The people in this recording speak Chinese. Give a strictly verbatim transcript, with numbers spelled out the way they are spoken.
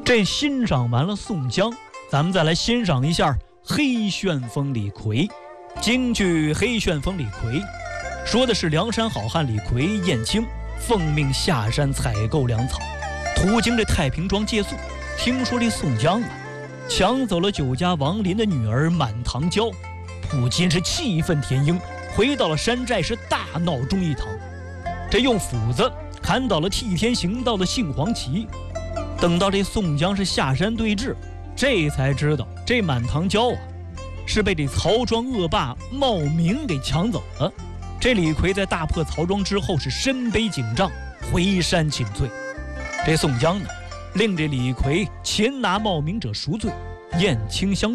这欣赏完了宋江，咱们再来欣赏一下黑旋风李逵。京剧《黑旋风李逵》说的是梁山好汉李逵燕青奉命下山采购粮草，途经这太平庄借宿，听说这宋江啊抢走了酒家王林的女儿满堂娇，不禁是气愤填膺，回到了山寨是大闹忠义堂，这用斧子砍倒了替天行道的杏黄旗。等到这宋江是下山对峙，这才知道这满堂娇啊是被这曹庄恶霸冒名给抢走了。这李逵在大破曹庄之后是身背警杖回山请罪，这宋江呢令这李逵擒拿冒名者赎罪，燕青相